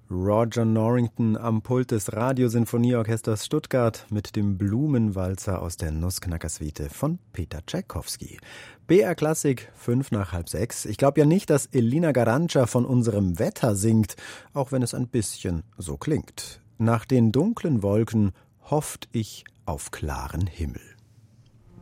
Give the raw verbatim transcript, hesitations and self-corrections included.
Roger Norrington am Pult des Radiosinfonieorchesters Stuttgart mit dem Blumenwalzer aus der Nussknacker-Suite von Peter Tschaikowski. B R Klassik, fünf nach halb sechs. Ich glaube ja nicht, dass Elina Garanca von unserem Wetter singt, auch wenn es ein bisschen so klingt. Nach den dunklen Wolken hofft ich auf klaren Himmel.